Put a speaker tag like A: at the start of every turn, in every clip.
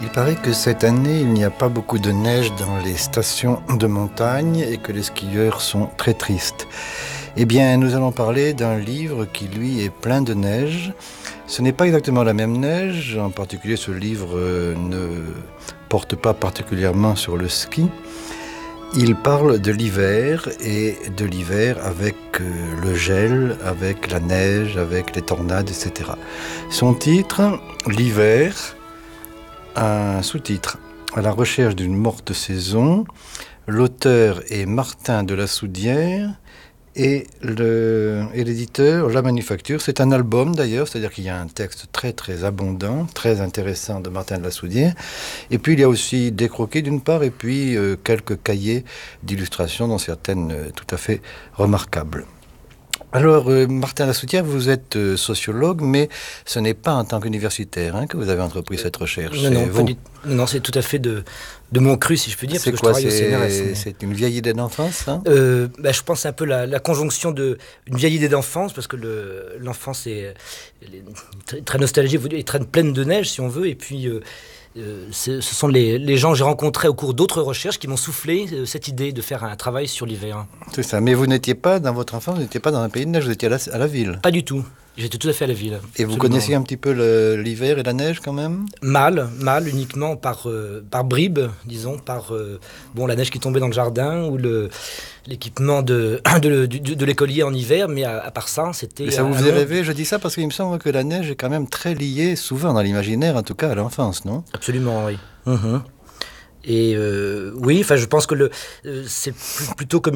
A: Il paraît que cette année, il n'y a pas beaucoup de neige dans les stations de montagne et que les skieurs sont très tristes. Eh bien, nous allons parler d'un livre qui, lui, est plein de neige. Ce n'est pas exactement la même neige, en particulier ce livre ne porte pas particulièrement sur le ski. Il parle de l'hiver et de l'hiver avec le gel, avec la neige, avec les tornades, etc. Son titre, L'hiver, un sous-titre, À la recherche d'une morte saison. L'auteur est Martin de la Soudière et l'éditeur La Manufacture. C'est un album d'ailleurs, c'est-à-dire qu'il y a un texte très très abondant, très intéressant de Martin de la Soudière. Et puis il y a aussi des croquis d'une part et puis quelques cahiers d'illustrations dont certaines tout à fait remarquables. Alors, Martin de la Soudière, vous êtes sociologue, mais ce n'est pas en tant qu'universitaire que vous avez entrepris cette recherche.
B: Non, c'est tout à fait de mon cru, si je puis dire,
A: c'est
B: parce
A: quoi,
B: que je travaille au CNRS.
A: C'est une vieille idée d'enfance, hein
B: Je pense que c'est un peu la conjonction d'une vieille idée d'enfance, parce que l'enfance est très nostalgique, est très pleine de neige, si on veut, et puis ce sont les gens que j'ai rencontrés au cours d'autres recherches qui m'ont soufflé cette idée de faire un travail sur l'hiver.
A: C'est ça, mais vous n'étiez pas, dans votre enfance, vous n'étiez pas dans un pays de neige, vous étiez à la ville.
B: Pas du tout. J'étais tout à fait à la ville.
A: Et
B: absolument.
A: Vous connaissiez un petit peu l'hiver et la neige quand même ?
B: Mal uniquement par bribes, disons, par la neige qui tombait dans le jardin ou l'équipement de l'écolier en hiver, mais à part ça, c'était...
A: Et ça vous faisait rêver ? Je dis ça parce qu'il me semble que la neige est quand même très liée, souvent dans l'imaginaire, en tout cas à l'enfance, non ?
B: Absolument, oui. Mmh. Et oui, enfin, je pense que c'est plutôt comme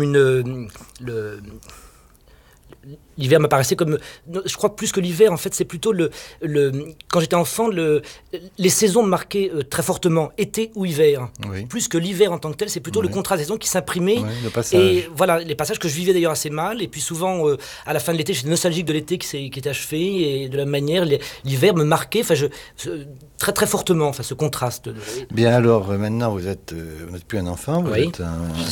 B: l'hiver m'apparaissait comme... Je crois que plus que l'hiver, en fait, c'est plutôt quand j'étais enfant, les saisons me marquaient très fortement, été ou hiver.
A: Oui.
B: Plus que l'hiver en tant que tel, c'est plutôt le contraste des saisons qui s'imprimait.
A: Oui, le passage.
B: Et voilà, les passages que je vivais d'ailleurs assez mal. Et puis souvent, à la fin de l'été, j'étais nostalgique de l'été qui était achevé. Et de la manière, l'hiver me marquait très très fortement, ce contraste.
A: Bien alors, maintenant, vous n'êtes plus un enfant, vous êtes un